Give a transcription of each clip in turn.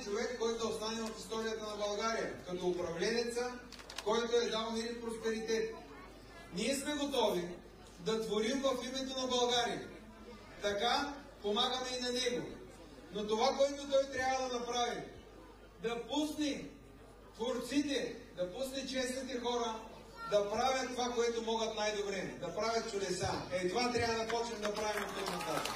човек, който остане в историята на България, като управленеца, който е дал мир и просперитет. Ние сме готови да творим в името на България. Така помагаме и на него. Но това, което той трябва да направи, да пусне творците, да пусне честните хора, да правят това, което могат най-добре, да правят чудеса. Това трябва да почнем да правим от тук нататък.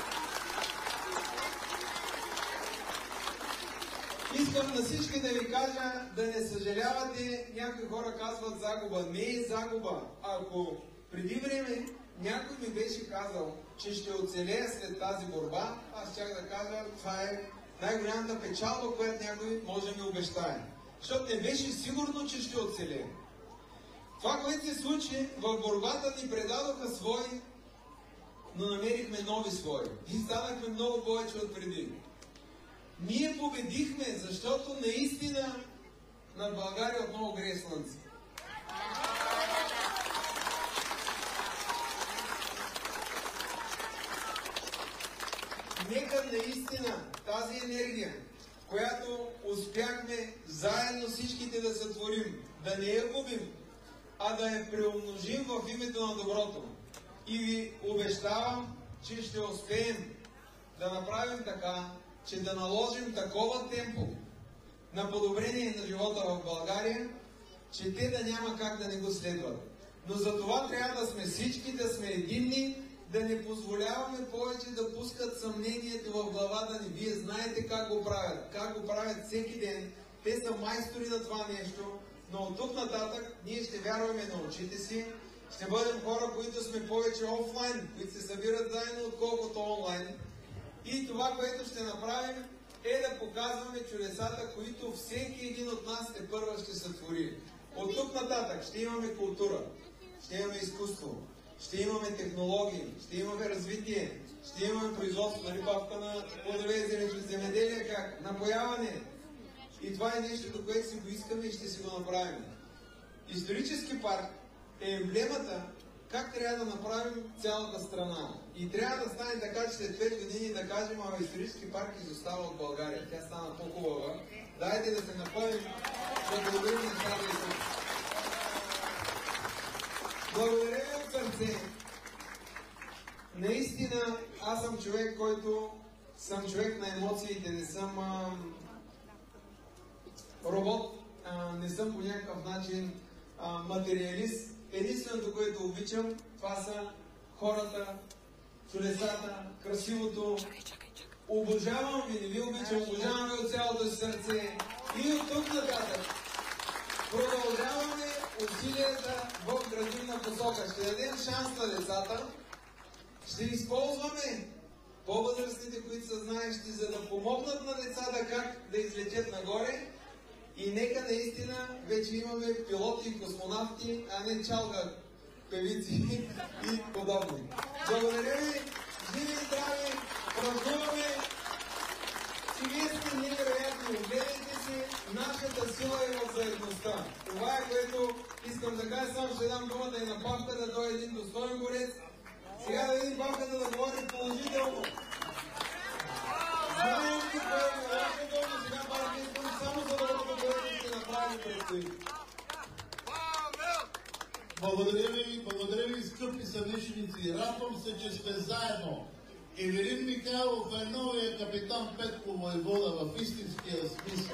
Искам на всички да ви кажа да не съжалявате. Някои хора казват загуба. Не е загуба. Ако преди време някой ми беше казал, че ще оцелея след тази борба, аз щях да кажа, това е най-голямата печалба, която някой може да ми обещае. Защото не беше сигурно, че ще оцелея. Това, което се случи, в борбата ни предадоха свои, но намерихме нови свои. И станахме много повече от преди. Ние победихме, защото наистина на България отново грее слънце. Нека наистина тази енергия, която успяхме заедно всичките да сътворим, да не я губим, а да я преумножим в името на доброто. И ви обещавам, че ще успеем да направим така, че да наложим такова темпо на подобрение на живота в България, че те да няма как да не го следват. Но за това трябва да сме всички, да сме единни, да не позволяваме повече да пускат съмнението в главата ни. Вие знаете как го правят всеки ден. Те са майстори на това нещо, но от тук нататък ние ще вярваме на очите си, ще бъдем хора, които сме повече офлайн, които се събират заедно, отколкото онлайн. И това, което ще направим, е да показваме чудесата, които всеки един от нас тепърва ще сътвори. От тук нататък ще имаме култура, ще имаме изкуство, ще имаме технологии, ще имаме развитие, ще имаме производство на рибавка на плодове и земеделие, как напояване. И това е нещо, което си го искаме и ще си го направим. Исторически парк е емблемата как трябва да направим цялата страна. И трябва да стане така, че след 5 години да кажем, ама исторически парк изостава от България. Тя стана по-хубава. Дайте да се напълним, да благодарим нещата и тук. Благодаря ви от сърце. Наистина, аз съм човек, който съм човек на емоциите. Не съм робот, не съм по някакъв начин материалист. Единственото, което обичам, това са хората, чудесата, красивото. Обожавам ви, не ви обичам, обожавам ви от цялото си сърце. И от тук нататък продължаваме усилията в градивна посока. Ще дадем шанс на децата, ще използваме по-възрастните, които са знаещи, за да помогнат на децата как да излетят нагоре. И нека наистина вече имаме пилоти и космонавти, а не чалга певици и подобни. Благодаря ви, живи и здрави, празнуваме, че вие сте невероятни. Гледайте си, нашата сила е в заедността. Това е, което искам да кажа. Само ще дам думата и на Павката, той е един достоен борец. Сега да видим Павката да говори положително. Знаем, че положително, сега Павката искам само за да благодаря ви, скъпи съмишленици. Радвам се, че сме заедно. Евелин Михайлов е новия капитан Петко Войвода в истинския смисъл.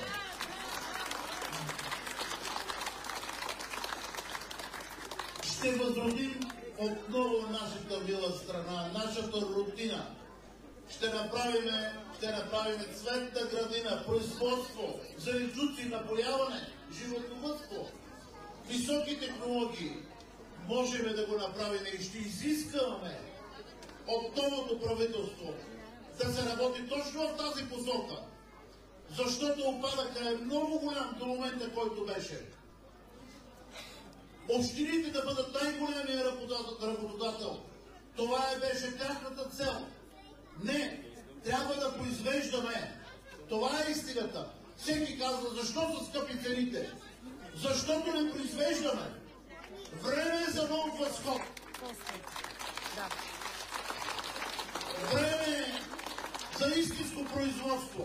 Ще възродим отново нашата мила страна, нашата родина. Ще направим цветна градина, производство, зеленчуци, напояване, животновъдство, високи технологии. Можем да го направим и ще изискаме от новото правителство да се работи точно в тази посока, защото опадъка е много голям до момента, който беше. Общините да бъдат най-големия работодател. Това беше тяхната цел. Не, трябва да произвеждаме. Това е истината. Всеки казва, защо са скъпи цените? Защото не произвеждаме. Време е за нов възход. Време е за истинско производство.